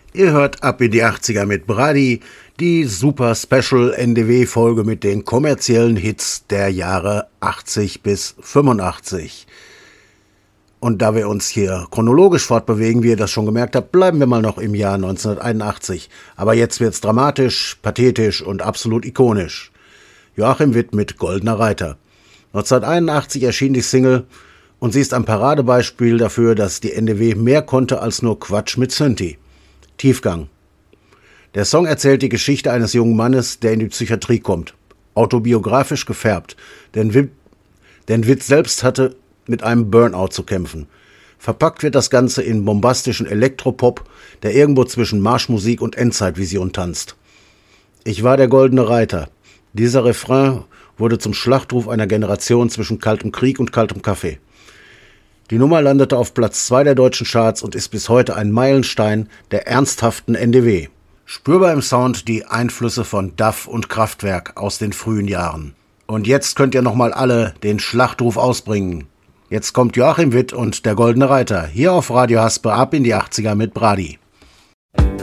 Ihr hört ab in die 80er mit Brady, die super Special NDW-Folge mit den kommerziellen Hits der Jahre 80 bis 85. Und da wir uns hier chronologisch fortbewegen, wie ihr das schon gemerkt habt, bleiben wir mal noch im Jahr 1981. Aber jetzt wird's dramatisch, pathetisch und absolut ikonisch. Joachim Witt mit Goldener Reiter. 1981 erschien die Single und sie ist ein Paradebeispiel dafür, dass die NDW mehr konnte als nur Quatsch mit Synthi. Tiefgang. Der Song erzählt die Geschichte eines jungen Mannes, der in die Psychiatrie kommt. Autobiografisch gefärbt, denn Witt selbst hatte mit einem Burnout zu kämpfen. Verpackt wird das Ganze in bombastischen Elektropop, der irgendwo zwischen Marschmusik und Endzeitvision tanzt. Ich war der Goldene Reiter. Dieser Refrain wurde zum Schlachtruf einer Generation zwischen kaltem Krieg und kaltem Kaffee. Die Nummer landete auf Platz 2 der deutschen Charts und ist bis heute ein Meilenstein der ernsthaften NDW. Spürbar im Sound die Einflüsse von Duff und Kraftwerk aus den frühen Jahren. Und jetzt könnt ihr nochmal alle den Schlachtruf ausbringen. Jetzt kommt Joachim Witt und der Goldene Reiter, hier auf Radio Haspe ab in die 80er mit Brady.